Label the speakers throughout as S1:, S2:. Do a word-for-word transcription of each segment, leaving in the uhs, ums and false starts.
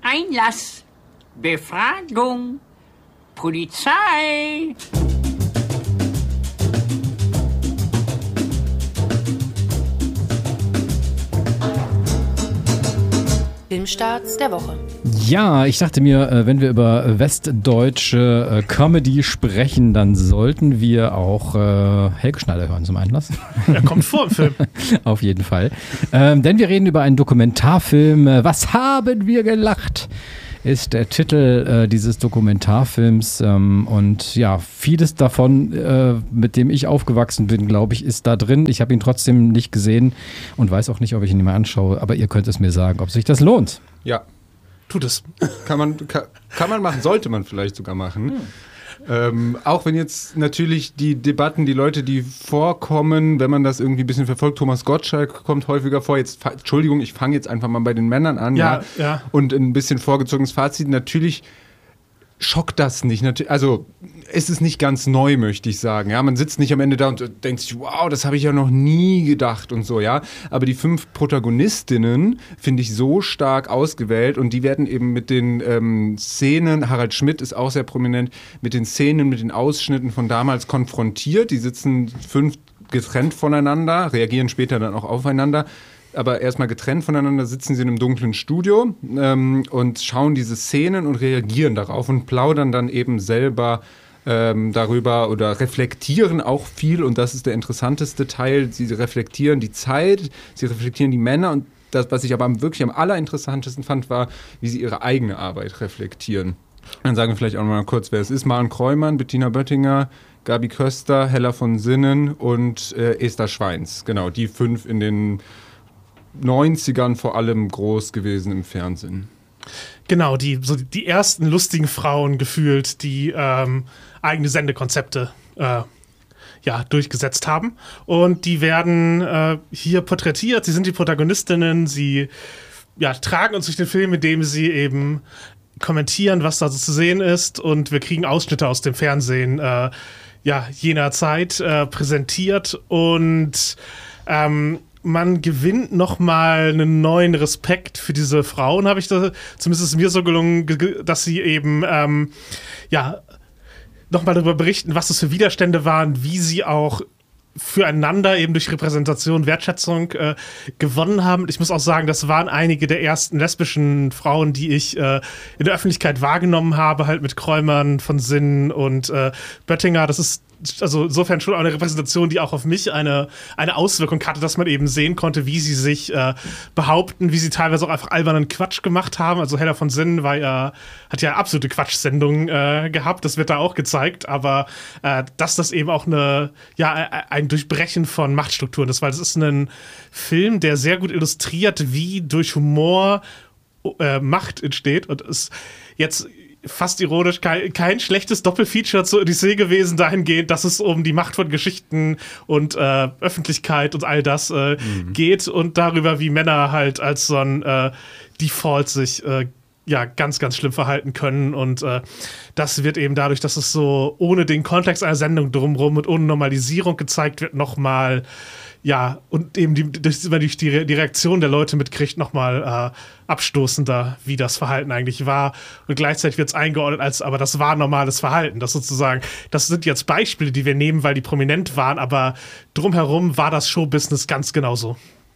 S1: Einlass. Befragung. Polizei.
S2: Filmstarts der Woche.
S3: Ja, ich dachte mir, wenn wir über westdeutsche Comedy sprechen, dann sollten wir auch äh, Helge Schneider hören zum Einlass.
S4: Er kommt vor im Film.
S3: Auf jeden Fall. Ähm, denn wir reden über einen Dokumentarfilm. Was haben wir gelacht? Ist der Titel äh, dieses Dokumentarfilms. Ähm, und ja, vieles davon, äh, mit dem ich aufgewachsen bin, glaube ich, ist da drin. Ich habe ihn trotzdem nicht gesehen und weiß auch nicht, ob ich ihn mal anschaue. Aber ihr könnt es mir sagen, ob sich das lohnt.
S5: Ja.
S4: Tut es.
S5: Kann man, kann, kann man machen, sollte man vielleicht sogar machen. Hm. Ähm, auch wenn jetzt natürlich die Debatten, die Leute, die vorkommen, wenn man das irgendwie ein bisschen verfolgt, Thomas Gottschalk kommt häufiger vor. Jetzt, Entschuldigung, ich fange jetzt einfach mal bei den Männern an.
S4: Ja, ja. ja.
S5: Und ein bisschen vorgezogenes Fazit. Natürlich schockt das nicht. Also es ist nicht ganz neu, möchte ich sagen. Ja, man sitzt nicht am Ende da und denkt sich, wow, das habe ich ja noch nie gedacht und so, ja. Aber die fünf Protagonistinnen finde ich so stark ausgewählt und die werden eben mit den ähm, Szenen, Harald Schmidt ist auch sehr prominent, mit den Szenen, mit den Ausschnitten von damals konfrontiert. Die sitzen fünf getrennt voneinander, reagieren später dann auch aufeinander. Aber erstmal getrennt voneinander sitzen sie in einem dunklen Studio ähm, und schauen diese Szenen und reagieren darauf und plaudern dann eben selber ähm, darüber oder reflektieren auch viel. Und das ist der interessanteste Teil. Sie reflektieren die Zeit, sie reflektieren die Männer. Und das, was ich aber wirklich am allerinteressantesten fand, war, wie sie ihre eigene Arbeit reflektieren. Dann sagen wir vielleicht auch mal kurz, wer es ist. Maren Kreumann, Bettina Böttinger, Gabi Köster, Hella von Sinnen und äh, Esther Schweins. Genau, die fünf in den neunzigern vor allem groß gewesen im Fernsehen.
S4: Genau, die, so die ersten lustigen Frauen gefühlt, die ähm, eigene Sendekonzepte äh, ja, durchgesetzt haben. Und die werden äh, hier porträtiert. Sie sind die Protagonistinnen. Sie ja, tragen uns durch den Film, indem sie eben kommentieren, was da so zu sehen ist. Und wir kriegen Ausschnitte aus dem Fernsehen äh, ja, jener Zeit äh, präsentiert. Und ähm, man gewinnt nochmal einen neuen Respekt für diese Frauen, habe ich da, zumindest ist es mir so gelungen, dass sie eben, ähm, ja, nochmal darüber berichten, was das für Widerstände waren, wie sie auch füreinander eben durch Repräsentation, Wertschätzung äh, gewonnen haben. Ich muss auch sagen, das waren einige der ersten lesbischen Frauen, die ich äh, in der Öffentlichkeit wahrgenommen habe, halt mit Kreumann, von Sinnen und äh, Böttinger. Das ist also insofern schon eine Repräsentation, die auch auf mich eine, eine Auswirkung hatte, dass man eben sehen konnte, wie sie sich äh, behaupten, wie sie teilweise auch einfach albernen Quatsch gemacht haben. Also Hella von Sinnen war ja, hat ja absolute Quatschsendungen äh, gehabt, das wird da auch gezeigt, aber äh, dass das eben auch eine, ja, ein Durchbrechen von Machtstrukturen ist, weil es ist ein Film, der sehr gut illustriert, wie durch Humor äh, Macht entsteht und es jetzt fast ironisch, kein, kein schlechtes Doppelfeature zur Odyssee gewesen, dahingehend, dass es um die Macht von Geschichten und äh, Öffentlichkeit und all das äh, mhm. geht und darüber, wie Männer halt als so ein äh, Default sich äh, ja ganz, ganz schlimm verhalten können und äh, das wird eben dadurch, dass es so ohne den Kontext einer Sendung drumherum und ohne Normalisierung gezeigt wird, nochmal ja, und eben die, das, durch die, die Reaktion der Leute mitkriegt, nochmal äh, abstoßender, wie das Verhalten eigentlich war. Und gleichzeitig wird es eingeordnet als, aber das war normales Verhalten. Das sozusagen, das sind jetzt Beispiele, die wir nehmen, weil die prominent waren, aber drumherum war das Showbusiness ganz genauso.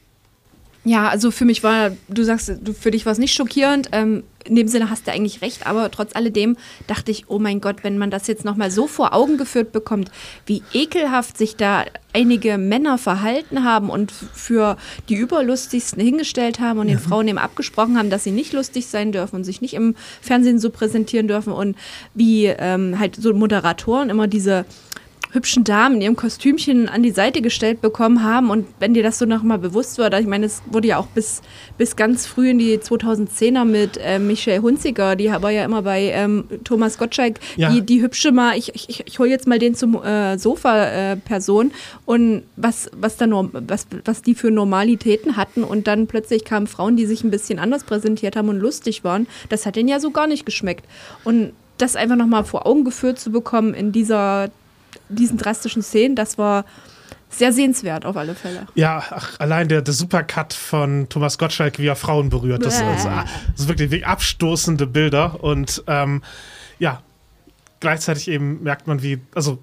S6: Ja, also für mich war, du sagst, du, für dich war es nicht schockierend. Ähm, in dem Sinne hast du eigentlich recht, aber trotz alledem dachte ich, oh mein Gott, wenn man das jetzt nochmal so vor Augen geführt bekommt, wie ekelhaft sich da einige Männer verhalten haben und für die Überlustigsten hingestellt haben und ja. den Frauen eben abgesprochen haben, dass sie nicht lustig sein dürfen und sich nicht im Fernsehen so präsentieren dürfen und wie ähm, halt so Moderatoren immer diese hübschen Damen in ihrem Kostümchen an die Seite gestellt bekommen haben und wenn dir das so nochmal bewusst wird, ich meine, es wurde ja auch bis, bis ganz früh in die zweitausendzehner mit äh, Michelle Hunziker, die war ja immer bei ähm, Thomas Gottschalk, ja. die, die hübsche mal, ich, ich, ich hole jetzt mal den zum äh, Sofa-Person äh, und was, was, da nur, was, was die für Normalitäten hatten und dann plötzlich kamen Frauen, die sich ein bisschen anders präsentiert haben und lustig waren, das hat denen ja so gar nicht geschmeckt und das einfach nochmal vor Augen geführt zu bekommen in dieser diesen drastischen Szenen, das war Sehr sehenswert auf alle Fälle.
S4: Ja, ach, allein der, der Supercut von Thomas Gottschalk, wie er Frauen berührt, das, das, das ist wirklich, wirklich abstoßende Bilder und ähm, ja, gleichzeitig eben merkt man, wie, also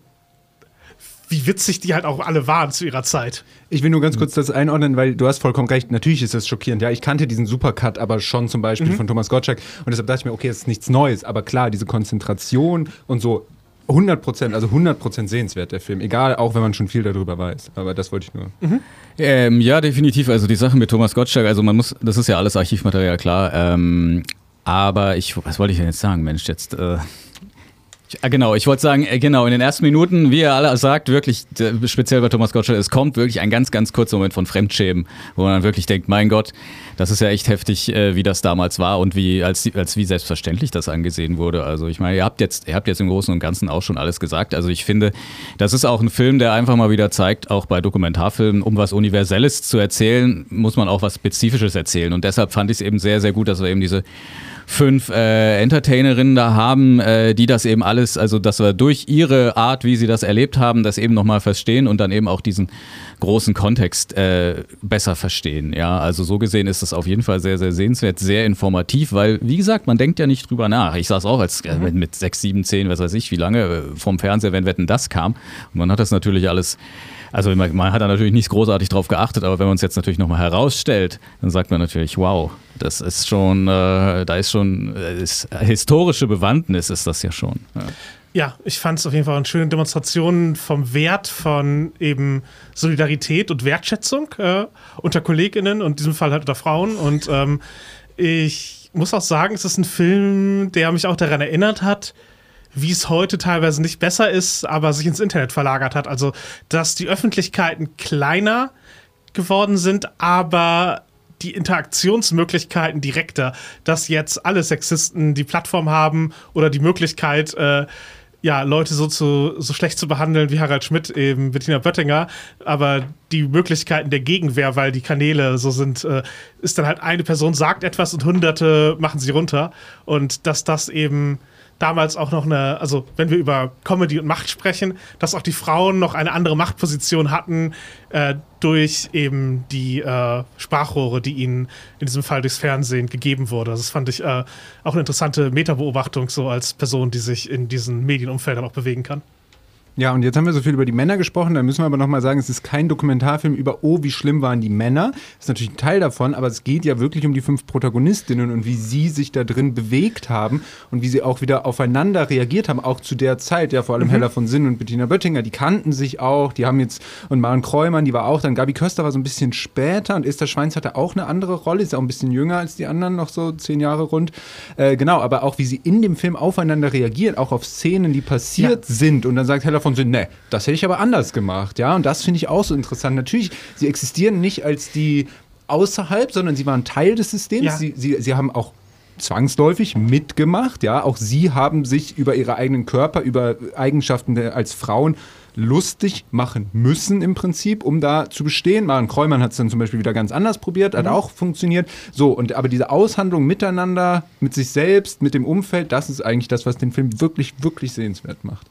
S4: wie witzig die halt auch alle waren zu ihrer Zeit.
S5: Ich will nur ganz kurz das einordnen, weil du hast vollkommen recht, natürlich ist das schockierend. Ja, ich kannte diesen Supercut aber schon zum Beispiel mhm. von Thomas Gottschalk und deshalb dachte ich mir, okay, das ist nichts Neues, aber klar, diese Konzentration und so hundert Prozent, also hundert Prozent sehenswert, der Film. Egal, auch wenn man schon viel darüber weiß. Aber das wollte ich nur.
S7: Mhm. Ähm, ja, definitiv. Also die Sache mit Thomas Gottschalk, also man muss, das ist ja alles Archivmaterial, klar. Ähm, aber ich, was wollte ich denn jetzt sagen, Mensch, jetzt... Äh Ah, genau, ich wollte sagen, genau, in den ersten Minuten, wie ihr alle sagt, wirklich, speziell bei Thomas Gottschalk, es kommt wirklich ein ganz, ganz kurzer Moment von Fremdschämen, wo man dann wirklich denkt, mein Gott, das ist ja echt heftig, wie das damals war und wie, als, als wie selbstverständlich das angesehen wurde. Also ich meine, ihr habt jetzt, ihr habt jetzt im Großen und Ganzen auch schon alles gesagt. Also ich finde, das ist auch ein Film, der einfach mal wieder zeigt, auch bei Dokumentarfilmen, um was Universelles zu erzählen, muss man auch was Spezifisches erzählen. Und deshalb fand ich es eben sehr, sehr gut, dass wir eben diese fünf äh, Entertainerinnen da haben, äh, die das eben alles, also dass wir durch ihre Art, wie sie das erlebt haben, das eben nochmal verstehen und dann eben auch diesen großen Kontext äh, besser verstehen. Ja, also so gesehen ist das auf jeden Fall sehr, sehr sehenswert, sehr informativ, weil, wie gesagt, man denkt ja nicht drüber nach. Ich saß auch als äh, mit, mit sechs, sieben, zehn, was weiß ich, wie lange äh, vom Fernseher, wenn Wetten, das kam. Und man hat das natürlich alles, also man, man hat da natürlich nicht großartig drauf geachtet, aber wenn man es jetzt natürlich nochmal herausstellt, dann sagt man natürlich, wow, das ist schon, äh, da ist schon, äh, ist, historische Bewandtnis ist das ja schon. Ja.
S4: Ja, ich fand es auf jeden Fall eine schöne Demonstration vom Wert von eben Solidarität und Wertschätzung äh, unter KollegInnen und in diesem Fall halt unter Frauen. Und ähm, ich muss auch sagen, es ist ein Film, der mich auch daran erinnert hat, wie es heute teilweise nicht besser ist, aber sich ins Internet verlagert hat. Also, dass die Öffentlichkeiten kleiner geworden sind, aber die Interaktionsmöglichkeiten direkter, dass jetzt alle Sexisten die Plattform haben oder die Möglichkeit, äh, ja, Leute so, zu, so schlecht zu behandeln wie Harald Schmidt, eben Bettina Böttinger, aber die Möglichkeiten der Gegenwehr, weil die Kanäle so sind, äh, ist dann halt eine Person sagt etwas und Hunderte machen sie runter und dass das eben damals auch noch eine, also wenn wir über Comedy und Macht sprechen, dass auch die Frauen noch eine andere Machtposition hatten äh, durch eben die äh, Sprachrohre, die ihnen in diesem Fall durchs Fernsehen gegeben wurde. Das fand ich äh, auch eine interessante Metabeobachtung, so als Person, die sich in diesen Medienumfeldern auch bewegen kann.
S5: Ja, und jetzt haben wir so viel über die Männer gesprochen, da müssen wir aber nochmal sagen, es ist kein Dokumentarfilm über, oh, wie schlimm waren die Männer. Das ist natürlich ein Teil davon, aber es geht ja wirklich um die fünf Protagonistinnen und wie sie sich da drin bewegt haben und wie sie auch wieder aufeinander reagiert haben, auch zu der Zeit. Ja, vor allem mhm. Hella von Sinn und Bettina Böttinger, die kannten sich auch, die haben jetzt, und Maren Kreumann, die war auch dann, Gabi Köster war so ein bisschen später und Esther Schweins hatte auch eine andere Rolle, ist auch ein bisschen jünger als die anderen, noch so zehn Jahre rund. Äh, genau, aber auch wie sie in dem Film aufeinander reagieren, auch auf Szenen, die passiert ja. sind und dann sagt Hella von Sinn, ne, das hätte ich aber anders gemacht, ja, und das finde ich auch so interessant. Natürlich, sie existieren nicht als die außerhalb, sondern sie waren Teil des Systems, ja. sie, sie, sie haben auch zwangsläufig mitgemacht, ja, auch sie haben sich über ihre eigenen Körper, über Eigenschaften der, als Frauen lustig machen müssen im Prinzip, um da zu bestehen. Maren Kreumann hat es dann zum Beispiel wieder ganz anders probiert, hat mhm. auch funktioniert. So, und aber diese Aushandlung miteinander, mit sich selbst, mit dem Umfeld, das ist eigentlich das, was den Film wirklich, wirklich sehenswert macht.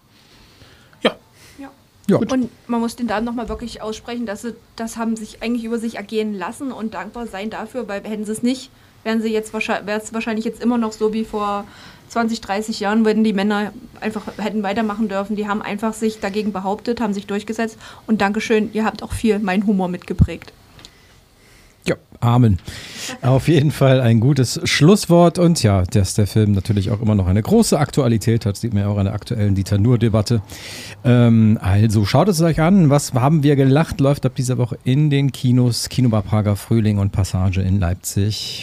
S6: Ja. Und man muss den Damen nochmal wirklich aussprechen, dass sie das haben sich eigentlich über sich ergehen lassen und dankbar sein dafür, weil hätten sie es nicht, wären sie jetzt wahrscheinlich, wäre es wahrscheinlich jetzt immer noch so wie vor zwanzig, dreißig Jahren, wenn die Männer einfach hätten weitermachen dürfen. Die haben einfach sich dagegen behauptet, haben sich durchgesetzt und Dankeschön, ihr habt auch viel meinen Humor mitgeprägt.
S3: Ja, Amen. Auf jeden Fall ein gutes Schlusswort und ja, dass der Film natürlich auch immer noch eine große Aktualität hat, sieht man ja auch an der aktuellen Dieter Nuhr-Debatte. Ähm, also schaut es euch an, was haben wir gelacht, läuft ab dieser Woche in den Kinos, Kinobar Prager Frühling und Passage in Leipzig.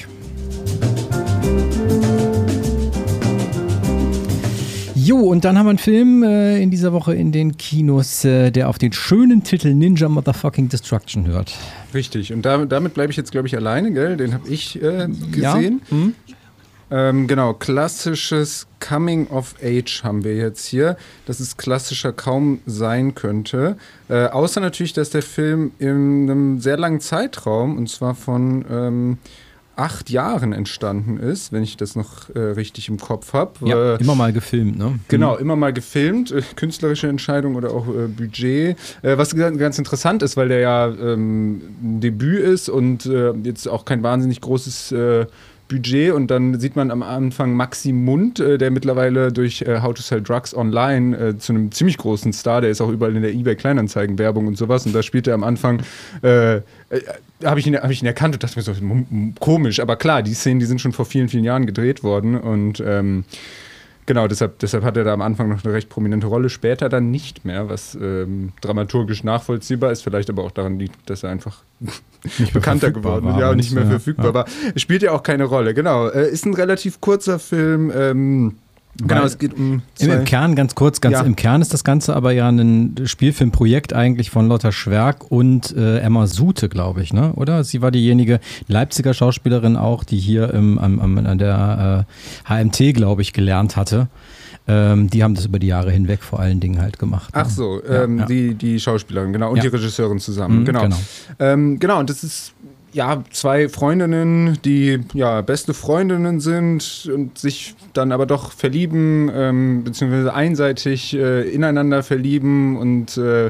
S3: Jo, und dann haben wir einen Film äh, in dieser Woche in den Kinos, äh, der auf den schönen Titel Ninja Motherfucking Destruction hört.
S5: Richtig, und da, damit bleibe ich jetzt, glaube ich, alleine, gell? Den habe ich äh, gesehen.
S3: Ja. Mhm.
S5: Ähm, genau, klassisches Coming of Age haben wir jetzt hier, dass es klassischer kaum sein könnte. Äh, außer natürlich, dass der Film in einem sehr langen Zeitraum, und zwar von ähm, acht Jahren entstanden ist, wenn ich das noch äh, richtig im Kopf habe.
S3: Ja,
S5: äh,
S3: immer mal gefilmt, ne?
S5: Genau, immer mal gefilmt, äh, künstlerische Entscheidung oder auch äh, Budget. Äh, was ganz, ganz interessant ist, weil der ja ähm, ein Debüt ist und äh, jetzt auch kein wahnsinnig großes äh, Budget, und dann sieht man am Anfang Maxi Mund, äh, der mittlerweile durch äh, How to Sell Drugs Online äh, zu einem ziemlich großen Star, der ist auch überall in der eBay-Kleinanzeigen-Werbung und sowas, und da spielt er am Anfang, äh, äh, habe ich, ihn, hab ich ihn erkannt und dachte mir so, m- m- komisch, aber klar, die Szenen, die sind schon vor vielen, vielen Jahren gedreht worden, und ähm, genau, deshalb, deshalb hat er da am Anfang noch eine recht prominente Rolle, später dann nicht mehr, was ähm, dramaturgisch nachvollziehbar ist, vielleicht aber auch daran liegt, dass er einfach nicht bekannter geworden ist, ja, und nicht mehr
S3: ja,
S5: verfügbar
S3: ja.
S5: war. Spielt ja auch keine Rolle, genau. Äh, ist ein relativ kurzer Film, ähm, genau, es geht um
S3: Im, Im Kern, ganz kurz, ganz
S5: Ja.
S3: im Kern ist das Ganze aber ja ein Spielfilmprojekt eigentlich von Lotta Schwerk und äh, Emma Sute, glaube ich, ne? Oder? Sie war diejenige Leipziger Schauspielerin auch, die hier im, am, am, an der äh, H M T, glaube ich, gelernt hatte. Ähm, die haben das über die Jahre hinweg vor allen Dingen halt gemacht. Ne?
S5: Ach so,
S3: Ja,
S5: ähm,
S3: ja.
S5: Die, die Schauspielerin, genau, und
S3: Ja.
S5: die Regisseurin zusammen,
S3: Mhm,
S5: genau.
S3: genau.
S5: Ähm, genau, und das ist ja zwei Freundinnen, die ja beste Freundinnen sind und sich dann aber doch verlieben, ähm, beziehungsweise einseitig äh, ineinander verlieben und äh,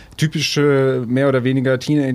S5: typische mehr oder weniger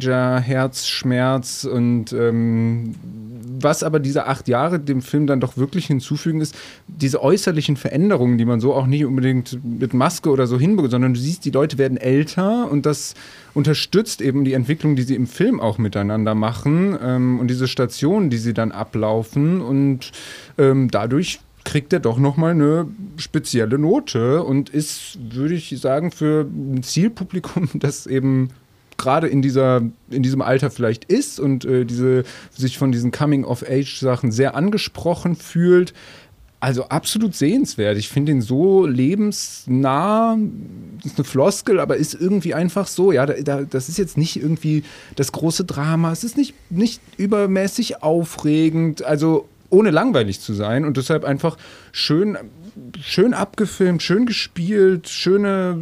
S5: Teenager-Herzschmerz, und ähm, was aber diese acht Jahre dem Film dann doch wirklich hinzufügen ist, diese äußerlichen Veränderungen, die man so auch nicht unbedingt mit Maske oder so hinbekommt, sondern du siehst, die Leute werden älter, und das unterstützt eben die Entwicklung, die sie im Film auch miteinander machen, ähm, und diese Stationen, die sie dann ablaufen, und ähm, dadurch kriegt er doch nochmal eine spezielle Note und ist, würde ich sagen, für ein Zielpublikum, das eben gerade in dieser in diesem Alter vielleicht ist und äh, diese sich von diesen Coming-of-Age-Sachen sehr angesprochen fühlt. Also absolut sehenswert. Ich finde ihn so lebensnah. Das ist eine Floskel, aber ist irgendwie einfach so. Ja, da, da, das ist jetzt nicht irgendwie das große Drama. Es ist nicht, nicht übermäßig aufregend. Also ohne langweilig zu sein, und deshalb einfach schön, schön abgefilmt, schön gespielt, schöne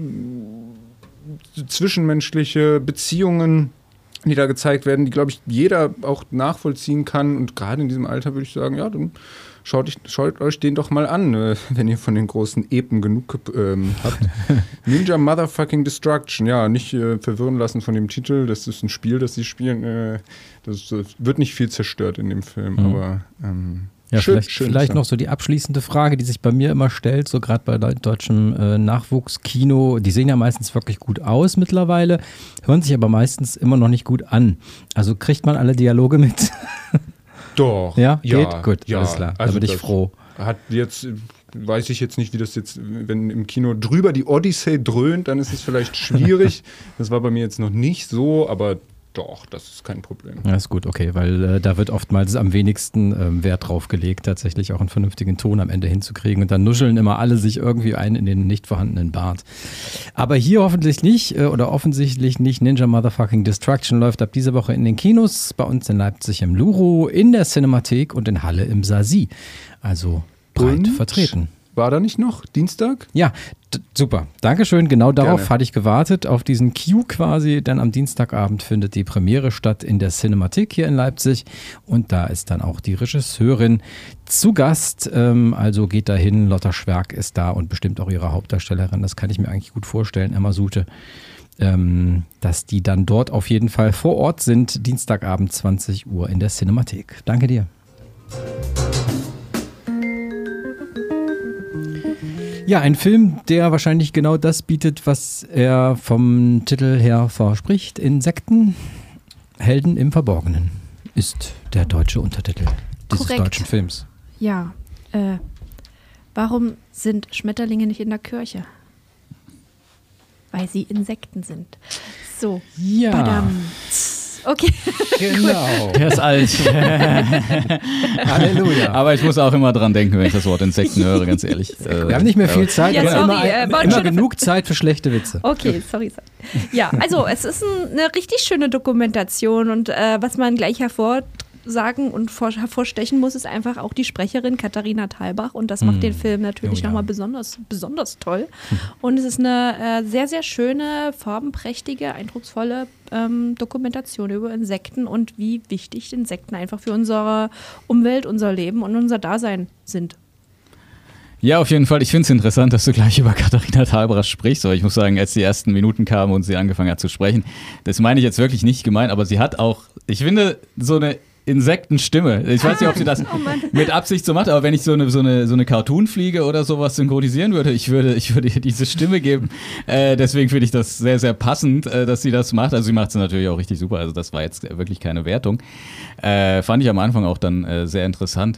S5: zwischenmenschliche Beziehungen, die da gezeigt werden, die, glaube ich, jeder auch nachvollziehen kann. Und gerade in diesem Alter würde ich sagen, ja, dann schaut, ich, schaut euch den doch mal an, äh, wenn ihr von den großen Epen genug ähm, habt. Ninja Motherfucking Destruction, ja, nicht äh, verwirren lassen von dem Titel. Das ist ein Spiel, das sie spielen. Äh, das äh, wird nicht viel zerstört in dem Film, mhm. aber ähm,
S3: Ja,
S5: schön,
S3: vielleicht,
S5: schön
S3: vielleicht noch so die abschließende Frage, die sich bei mir immer stellt, so gerade bei de- deutschem äh, Nachwuchskino. Die sehen ja meistens wirklich gut aus mittlerweile, hören sich aber meistens immer noch nicht gut an. Also kriegt man alle Dialoge mit?
S5: Doch.
S3: Ja,
S5: ja,
S3: geht? Gut,
S5: ja,
S3: alles klar. Da
S5: also
S3: bin ich
S5: das
S3: froh.
S5: Hat jetzt, weiß ich jetzt nicht, wie das jetzt, wenn im Kino drüber die Odyssey dröhnt, dann ist es vielleicht schwierig. Das war bei mir jetzt noch nicht so, aber doch, das ist kein Problem.
S3: Ja, ist gut, okay, weil äh, da wird oftmals am wenigsten ähm, Wert drauf gelegt, tatsächlich auch einen vernünftigen Ton am Ende hinzukriegen, und dann nuscheln immer alle sich irgendwie ein in den nicht vorhandenen Bart. Aber hier hoffentlich nicht, äh, oder offensichtlich nicht. Ninja Motherfucking Destruction läuft ab dieser Woche in den Kinos, bei uns in Leipzig im Luro, in der Cinemathek und in Halle im Sasi. Also breit
S5: Und?
S3: vertreten.
S5: War da nicht noch Dienstag?
S3: Ja, d- super. Dankeschön. Genau darauf
S5: Gerne.
S3: hatte ich gewartet, auf diesen Cue quasi. Denn am Dienstagabend findet die Premiere statt in der Cinemathek hier in Leipzig. Und da ist dann auch die Regisseurin zu Gast. Ähm, also geht dahin. Lotta Schwerk ist da und bestimmt auch ihre Hauptdarstellerin. Das kann ich mir eigentlich gut vorstellen, Emma Sute. Ähm, dass die dann dort auf jeden Fall vor Ort sind. Dienstagabend zwanzig Uhr in der Cinemathek. Danke dir. Ja, ein Film, der wahrscheinlich genau das bietet, was er vom Titel her verspricht. Insekten, Helden im Verborgenen ist der deutsche Untertitel dieses
S6: Korrekt.
S3: deutschen Films.
S6: Ja, äh, warum sind Schmetterlinge nicht in der Kirche? Weil sie Insekten sind. So,
S3: Ja,
S6: badam. Okay.
S3: genau.
S7: Der ist alt.
S3: Halleluja.
S7: Aber ich muss auch immer dran denken, wenn ich das Wort Insekten höre, ganz ehrlich. Äh,
S3: Wir haben nicht mehr viel Zeit,
S6: Ja,
S3: aber
S6: sorry,
S3: immer,
S6: äh, war
S3: immer
S6: schon-
S3: genug Zeit für schlechte Witze.
S6: Okay, sorry, sorry. Ja, also es ist ein, eine richtig schöne Dokumentation, und äh, was man gleich hervorheben sagen und vor, hervorstechen muss, ist einfach auch die Sprecherin Katharina Thalbach und das macht
S3: Mm.
S6: den Film natürlich
S3: Oh ja.
S6: nochmal besonders, besonders toll. Und es ist eine äh, sehr, sehr schöne, farbenprächtige, eindrucksvolle ähm, Dokumentation über Insekten und wie wichtig Insekten einfach für unsere Umwelt, unser Leben und unser Dasein sind.
S7: Ja, auf jeden Fall. Ich finde es interessant, dass du gleich über Katharina Thalbach sprichst, aber ich muss sagen, als die ersten Minuten kamen und sie angefangen hat zu sprechen, das meine ich jetzt wirklich nicht gemein, aber sie hat auch, ich finde, so eine Insektenstimme. Ich weiß nicht, ob sie das
S6: Oh Mann.
S7: mit Absicht so macht, aber wenn ich so eine, so eine, so eine Cartoon-Fliege oder sowas synchronisieren würde, ich würde, ich würde ihr diese Stimme geben. Äh, deswegen finde ich das sehr, sehr passend, äh, dass sie das macht. Also sie macht es natürlich auch richtig super, also das war jetzt wirklich keine Wertung. Äh, fand ich am Anfang auch dann äh, sehr interessant.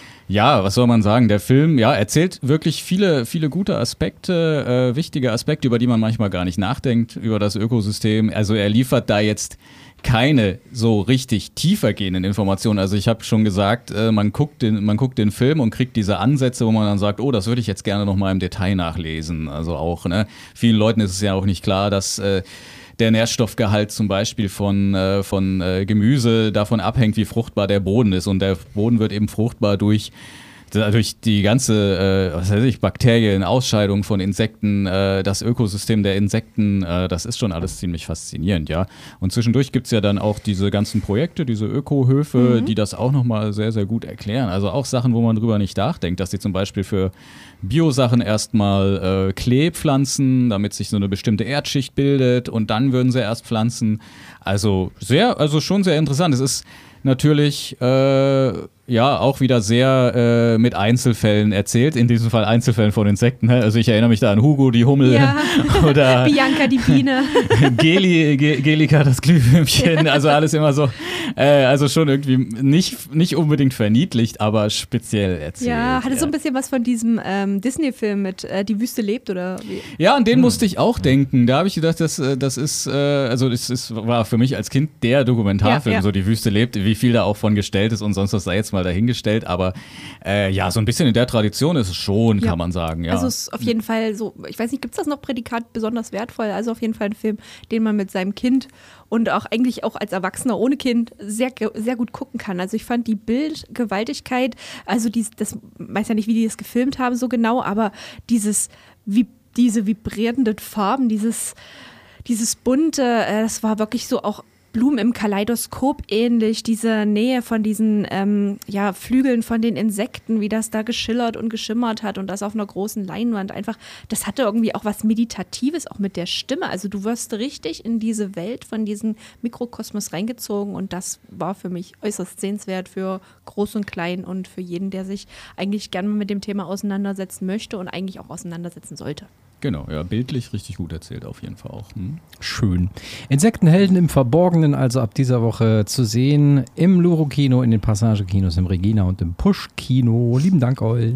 S7: Ja, was soll man sagen? Der Film, ja, erzählt wirklich viele, viele gute Aspekte, äh, wichtige Aspekte, über die man manchmal gar nicht nachdenkt, über das Ökosystem. Also er liefert da jetzt keine so richtig tiefergehenden Informationen. Also ich habe schon gesagt, äh, man guckt den, man guckt den Film und kriegt diese Ansätze, wo man dann sagt, oh, das würde ich jetzt gerne noch mal im Detail nachlesen. Also auch, ne, vielen Leuten ist es ja auch nicht klar, dass äh, der Nährstoffgehalt zum Beispiel von, äh, von äh, Gemüse davon abhängt, wie fruchtbar der Boden ist. Und der Boden wird eben fruchtbar durch, durch die ganze, äh, was weiß ich, Bakterien, Ausscheidung von Insekten, äh, das Ökosystem der Insekten, äh, das ist schon alles ziemlich faszinierend, ja. Und zwischendurch gibt es ja dann auch diese ganzen Projekte, diese Ökohöfe, mhm. die das auch nochmal sehr, sehr gut erklären. Also auch Sachen, wo man drüber nicht nachdenkt, dass sie zum Beispiel für Biosachen erstmal äh, Klee pflanzen, damit sich so eine bestimmte Erdschicht bildet und dann würden sie erst pflanzen. Also sehr, also schon sehr interessant. Es ist natürlich äh, ja auch wieder sehr äh, mit Einzelfällen erzählt, in diesem Fall Einzelfällen von Insekten. Ne? Also ich erinnere mich da an Hugo, die Hummel,
S6: Ja.
S7: oder
S6: Bianca, die Biene.
S7: Geli, Ge- Gelika, das Glühwürmchen, also alles immer so, äh, also schon irgendwie nicht, nicht unbedingt verniedlicht, aber speziell erzählt.
S6: Ja, hatte so ein bisschen was von diesem ähm, Disney-Film mit äh, Die Wüste lebt oder wie?
S7: Ja, an den musste ich auch denken. Da habe ich gedacht, das, äh, das ist, äh, also das ist, war für mich als Kind der Dokumentarfilm,
S6: Ja, ja.
S7: so Die Wüste lebt, wie viel da auch von gestellt ist und sonst was sei jetzt mal dahingestellt, aber äh, ja, so ein bisschen in der Tradition ist es schon,
S6: Ja.
S7: kann man sagen, ja.
S6: Also es ist auf jeden Fall so, ich weiß nicht, gibt es das noch Prädikat besonders wertvoll? Also auf jeden Fall ein Film, den man mit seinem Kind und auch eigentlich auch als Erwachsener ohne Kind sehr, ge- sehr gut gucken kann. Also ich fand die Bildgewaltigkeit, also dies, das weiß ja nicht, wie die das gefilmt haben so genau, aber dieses, wie, diese vibrierenden Farben, dieses, dieses bunte, äh, das war wirklich so auch Blumen im Kaleidoskop ähnlich, diese Nähe von diesen ähm, ja, Flügeln von den Insekten, wie das da geschillert und geschimmert hat und das auf einer großen Leinwand einfach, das hatte irgendwie auch was Meditatives, auch mit der Stimme. Also du wirst richtig in diese Welt von diesem Mikrokosmos reingezogen und das war für mich äußerst sehenswert für Groß und Klein und für jeden, der sich eigentlich gerne mit dem Thema auseinandersetzen möchte und eigentlich auch auseinandersetzen sollte.
S7: Genau, ja, bildlich richtig gut erzählt auf jeden Fall auch. Hm?
S3: Schön. Insektenhelden im Verborgenen, also ab dieser Woche zu sehen im Luro-Kino, in den Passage-Kinos, im Regina und im Push-Kino. Lieben Dank euch.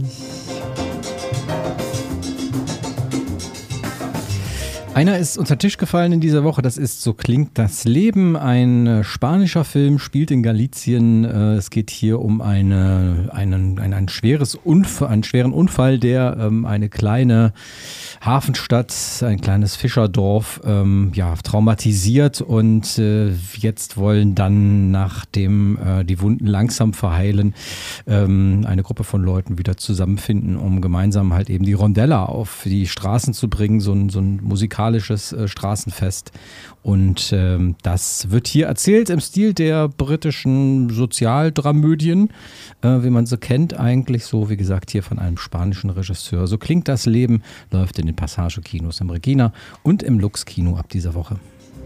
S3: Einer ist unter den Tisch gefallen in dieser Woche, das ist So klingt das Leben, ein äh, spanischer Film, spielt in Galicien. Äh, es geht hier um eine, einen, ein, ein schweres Unfall, einen schweren Unfall, der ähm, eine kleine Hafenstadt, ein kleines Fischerdorf ähm, ja, traumatisiert und äh, jetzt wollen dann, nachdem äh, die Wunden langsam verheilen, ähm, eine Gruppe von Leuten wieder zusammenfinden, um gemeinsam halt eben die Rondella auf die Straßen zu bringen, so ein, so ein musikalisches äh, Straßenfest. Und ähm, das wird hier erzählt im Stil der britischen Sozialdramödien, äh, wie man sie kennt, eigentlich so, wie gesagt, hier von einem spanischen Regisseur. So klingt das Leben, läuft in den Passage-Kinos im Regina und im Lux-Kino ab dieser Woche.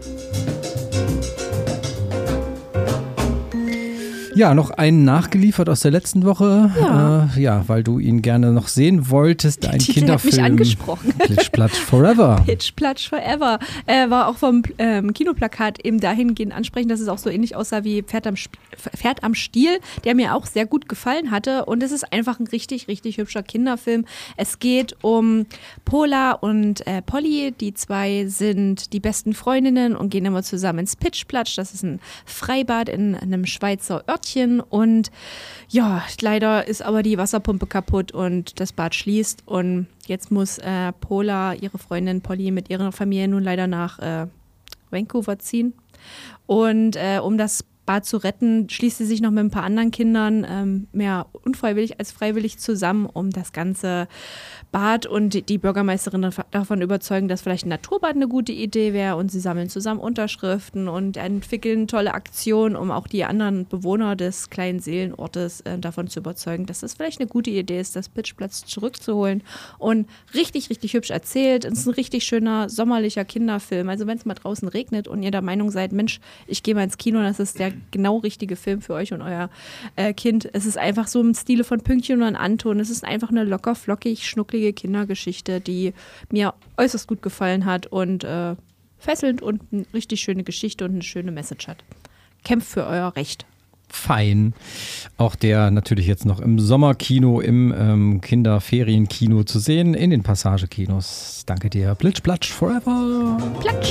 S3: Ja, noch einen nachgeliefert aus der letzten Woche.
S6: Ja,
S3: äh, ja weil du ihn gerne noch sehen wolltest. Ein
S6: Titel
S3: Kinderfilm.
S6: hat mich angesprochen.
S3: Pitch Platsch Forever.
S6: Pitch Platsch Forever. Äh, war auch vom ähm, Kinoplakat eben dahingehend ansprechend, dass es auch so ähnlich aussah wie Pferd am, Sp- Pferd am Stiel, der mir auch sehr gut gefallen hatte. Und es ist einfach ein richtig, richtig hübscher Kinderfilm. Es geht um Pola und äh, Polly. Die zwei sind die besten Freundinnen und gehen immer zusammen ins Pitch Platsch. Das ist ein Freibad in einem Schweizer Örtchen. Und ja, leider ist aber die Wasserpumpe kaputt und das Bad schließt. Und jetzt muss äh, Pola, ihre Freundin Polly, mit ihrer Familie nun leider nach äh, Vancouver ziehen. Und äh, um das Bad zu retten, schließt sie sich noch mit ein paar anderen Kindern ähm, mehr unfreiwillig als freiwillig zusammen, um das ganze Bad und die Bürgermeisterin davon überzeugen, dass vielleicht ein Naturbad eine gute Idee wäre, und sie sammeln zusammen Unterschriften und entwickeln tolle Aktionen, um auch die anderen Bewohner des kleinen Seelenortes äh, davon zu überzeugen, dass das vielleicht eine gute Idee ist, das Pitchplatz zurückzuholen. Und richtig, richtig hübsch erzählt. Es ist ein richtig schöner sommerlicher Kinderfilm. Also wenn es mal draußen regnet und ihr der Meinung seid, Mensch, ich gehe mal ins Kino, das ist der genau richtige Film für euch und euer äh, Kind. Es ist einfach so im Stile von Pünktchen und Anton. Es ist einfach eine locker, flockig, schnucklige Kindergeschichte, die mir äußerst gut gefallen hat und äh, fesselnd und eine richtig schöne Geschichte und eine schöne Message hat. Kämpft für euer Recht.
S3: Fein. Auch der natürlich jetzt noch im Sommerkino, im ähm, Kinderferienkino zu sehen, in den Passagekinos. Danke dir. Plitsch, platsch, forever.
S6: Platsch.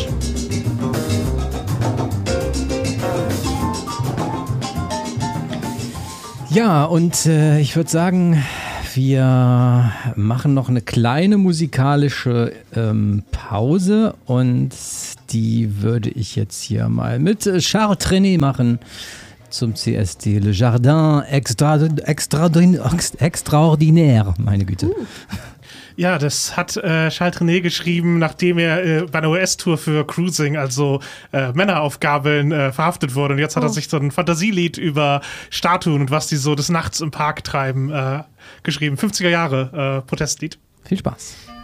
S3: Ja, und äh, ich würde sagen, wir machen noch eine kleine musikalische ähm, Pause, und die würde ich jetzt hier mal mit Charles Trenet machen zum C S D Le Jardin Extra, Extra, Extraordinaire, meine Güte. Uh.
S4: Ja, das hat äh, Charles Trenet geschrieben, nachdem er äh, bei einer U S-Tour für Cruising, also äh, Männeraufgabeln, äh, verhaftet wurde. Und jetzt hat oh. er sich so ein Fantasielied über Statuen und was die so des Nachts im Park treiben äh, geschrieben. fünfziger Jahre äh, Protestlied.
S3: Viel Spaß.